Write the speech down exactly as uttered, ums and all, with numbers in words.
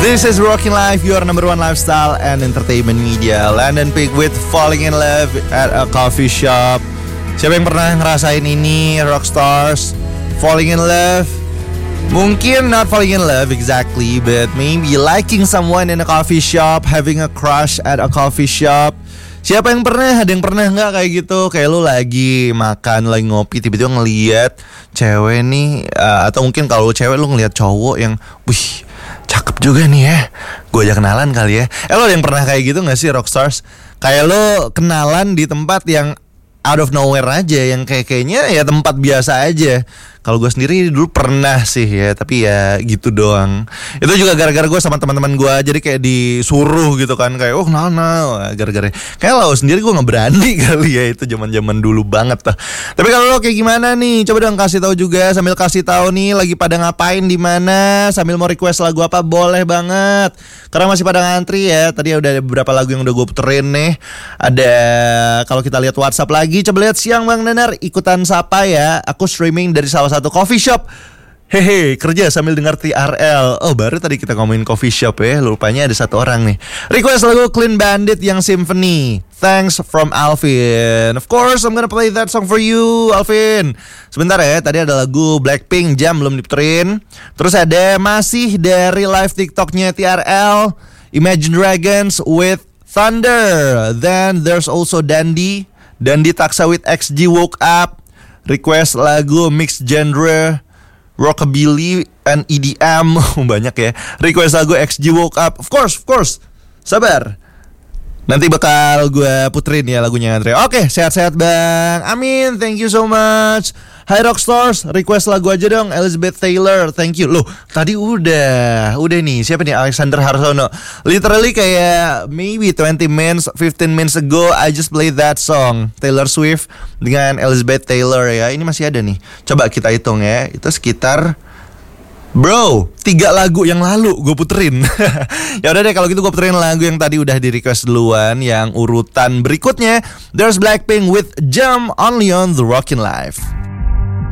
This is Rockin' Life, your number one lifestyle and entertainment media. Landon Peak with Falling in Love at a Coffee Shop. Siapa yang pernah ngerasain ini, Rockstars? Falling in love? Mungkin not falling in love exactly, but maybe liking someone in a coffee shop, having a crush at a coffee shop. Siapa yang pernah? Ada yang pernah nggak kayak gitu? Kayak lu lagi makan, lagi ngopi, tiba-tiba ngeliat cewek nih, uh, atau mungkin kalau cewek lu ngeliat cowok yang, wih, cakep juga nih ya, gue aja kenalan kali ya. Eh lo ada yang pernah kayak gitu gak sih, Rockstars? Kayak lo kenalan di tempat yang out of nowhere aja, yang kayak kayaknya ya tempat biasa aja. Kalau gue sendiri dulu pernah sih ya, tapi ya gitu doang. Itu juga gara-gara gue sama teman-teman gue, jadi kayak disuruh gitu kan, kayak oh nah nah, gara-gara kayak lo sendiri gue nggak berani kali ya, itu zaman-zaman dulu banget tuh. Tapi kalau lo kayak gimana nih, coba dong kasih tahu juga, sambil kasih tahu nih lagi pada ngapain di mana, sambil mau request lagu apa boleh banget, karena masih pada ngantri ya. Tadi udah ada beberapa lagu yang udah gue puterin nih. Ada, kalau kita lihat WhatsApp lagi, coba lihat Siang Bang Nanar, ikutan sapa ya. Aku streaming dari salah satu coffee shop. Hehe, kerja sambil dengar T R L. Oh, baru tadi kita ngomongin coffee shop ya. Lupanya ada satu orang nih request lagu Clean Bandit yang Symphony. Thanks from Alvin. Of course, I'm gonna play that song for you, Alvin. Sebentar ya, tadi ada lagu Blackpink, Jam belum diputerin. Terus ada masih dari live TikToknya T R L, Imagine Dragons with Thunder. Then there's also Dandy, Dandy Taksa with X G Woke Up. Request lagu mixed genre rockabilly and E D M. Banyak ya. Request lagu X G Woke Up. Of course, of course. Sabar, nanti bakal gue puterin ya lagunya Andre. Oke, sehat-sehat Bang. Amin, thank you so much. Hai Rockstars, request lagu aja dong Elizabeth Taylor, thank you. Loh, tadi udah Udah nih, siapa nih? Alexander Harsono. Literally kayak maybe twenty minutes, fifteen minutes ago I just played that song, Taylor Swift dengan Elizabeth Taylor ya. Ini masih ada nih, coba kita hitung ya. Itu sekitar, bro, tiga lagu yang lalu gue puterin. Ya udah deh, kalau gitu gue puterin lagu yang tadi udah di request duluan. Yang urutan berikutnya, there's Blackpink with Jam, only on The Rockin' Life.